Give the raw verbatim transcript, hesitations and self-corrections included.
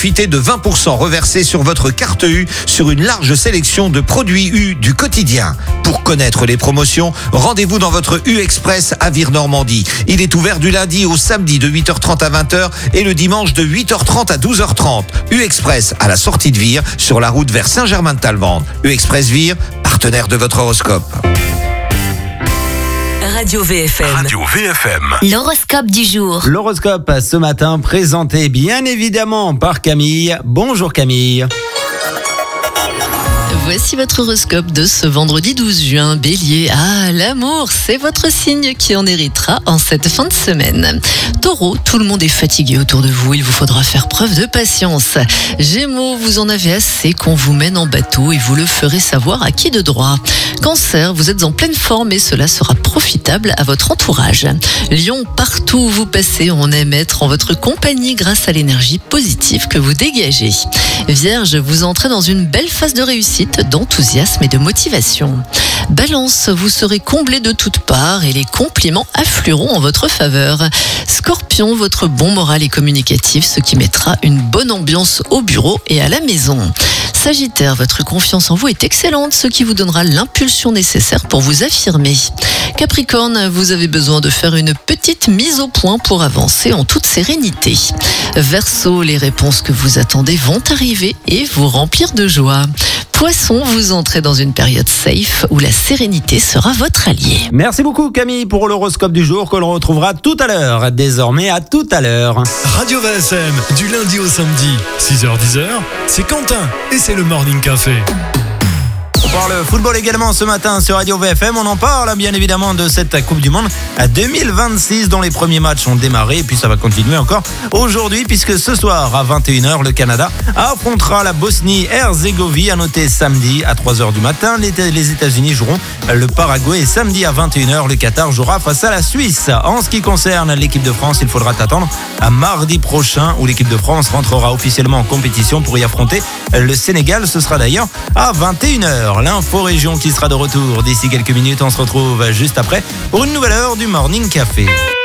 Profitez de vingt pour cent reversés sur votre carte U sur une large sélection de produits U du quotidien. Pour connaître les promotions, rendez-vous dans votre U Express à Vire-Normandie. Il est ouvert du lundi au samedi de huit heures trente à vingt heures et le dimanche de huit heures trente à douze heures trente. U Express à la sortie de Vire sur la route vers Saint-Germain-de-Talvende. U Express Vire, partenaire de votre horoscope. Radio V F M. Radio V F M. L'horoscope du jour. L'horoscope ce matin présenté bien évidemment par Camille. Bonjour Camille. Voici votre horoscope de ce vendredi douze juin. Bélier, ah, l'amour, c'est votre signe qui en héritera en cette fin de semaine. Taureau, tout le monde est fatigué autour de vous, il vous faudra faire preuve de patience. Gémeaux, vous en avez assez qu'on vous mène en bateau et vous le ferez savoir à qui de droit. Cancer, vous êtes en pleine forme et cela sera profitable à votre entourage. Lion, partout où vous passez, on aime être en votre compagnie grâce à l'énergie positive que vous dégagez. Vierge, vous entrez dans une belle phase de réussite, d'enthousiasme et de motivation. Balance, vous serez comblé de toutes parts et les compliments afflueront en votre faveur. Scorpion, votre bon moral est communicatif, ce qui mettra une bonne ambiance au bureau et à la maison. Sagittaire, votre confiance en vous est excellente, ce qui vous donnera l'impulsion nécessaire pour vous affirmer. Capricorne, vous avez besoin de faire une petite mise au point pour avancer en toute sérénité. Verseau, les réponses que vous attendez vont arriver et vous remplir de joie. Poisson, vous entrez dans une période safe où la sérénité sera votre allié. Merci beaucoup Camille pour l'horoscope du jour que l'on retrouvera tout à l'heure. Désormais à tout à l'heure. Radio V F M, du lundi au samedi, six heures dix heures, c'est Quentin et c'est le Morning Café. On parle football également ce matin sur Radio V F M. On en parle bien évidemment de cette Coupe du Monde à deux mille vingt-six dont les premiers matchs ont démarré et puis ça va continuer encore aujourd'hui puisque ce soir à vingt et une heures le Canada affrontera la Bosnie-Herzégovine. À noter samedi à trois heures du matin les, les États-Unis joueront le Paraguay et samedi à vingt et une heures le Qatar jouera face à la Suisse. En ce qui concerne l'équipe de France, il faudra attendre à mardi prochain où l'équipe de France rentrera officiellement en compétition pour y affronter le Sénégal. Ce sera d'ailleurs à vingt et une heures. L'info région qui sera de retour d'ici quelques minutes. On se retrouve juste après pour une nouvelle heure du Morning Café.